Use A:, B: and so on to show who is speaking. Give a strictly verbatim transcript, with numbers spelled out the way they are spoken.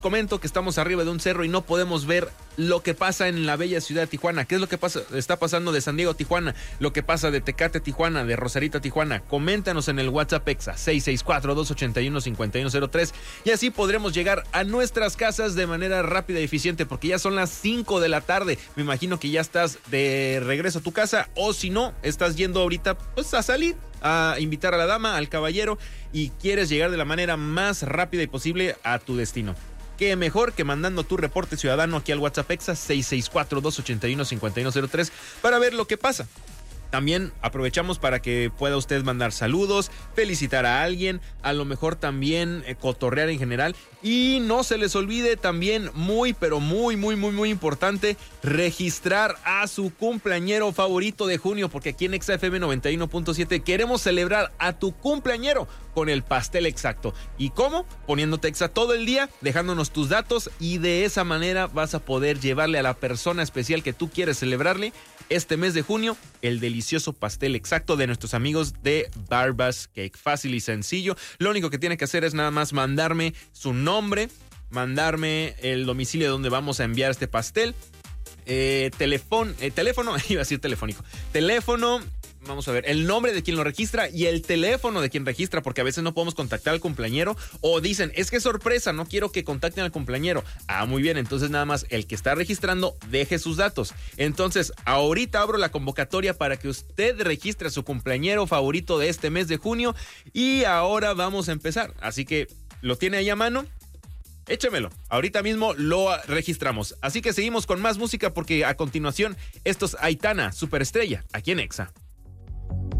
A: comento que estamos arriba de un cerro y no podemos ver lo que pasa en la bella ciudad de Tijuana. ¿Qué es lo que pasa? Está pasando de San Diego a Tijuana, lo que pasa de Tecate a Tijuana, de Rosarito a Tijuana. Coméntanos en el WhatsApp Exa seis seis cuatro, dos ocho uno, cinco uno cero tres y así podremos llegar a nuestras casas de manera rápida y eficiente, porque ya son las cinco de la tarde. Me imagino que ya estás de regreso a tu casa, o si no, estás yendo ahorita pues a salir, a invitar a la dama, al caballero, y quieres llegar de la manera más rápida y posible a tu destino. Qué mejor que mandando tu reporte ciudadano aquí al WhatsApp Exa seis seis cuatro, dos ocho uno, cinco uno cero tres para ver lo que pasa. También aprovechamos para que pueda usted mandar saludos, felicitar a alguien, a lo mejor también eh, cotorrear en general. Y no se les olvide también, muy, pero muy, muy, muy, muy importante, registrar a su cumpleañero favorito de junio, porque aquí en Exa F M noventa y uno punto siete queremos celebrar a tu cumpleañero con el pastel exacto. ¿Y cómo? Poniéndote Exa todo el día, dejándonos tus datos, y de esa manera vas a poder llevarle a la persona especial que tú quieres celebrarle este mes de junio el delicioso pastel exacto de nuestros amigos de Barbas Cake. Fácil y sencillo. Lo único que tiene que hacer es nada más mandarme su nombre, mandarme el domicilio donde vamos a enviar este pastel, eh, teléfono, eh, teléfono, iba a decir telefónico, teléfono, vamos a ver, el nombre de quien lo registra y el teléfono de quien registra, porque a veces no podemos contactar al cumpleañero, o dicen, es que es sorpresa, no quiero que contacten al cumpleañero. Ah, muy bien, entonces nada más el que está registrando deje sus datos. Entonces, ahorita abro la convocatoria para que usted registre a su cumpleañero favorito de este mes de junio, y ahora vamos a empezar. Así que, ¿lo tiene ahí a mano? Échemelo, ahorita mismo lo registramos. Así que seguimos con más música, porque a continuación, esto es Aitana, Superestrella, aquí en Exa.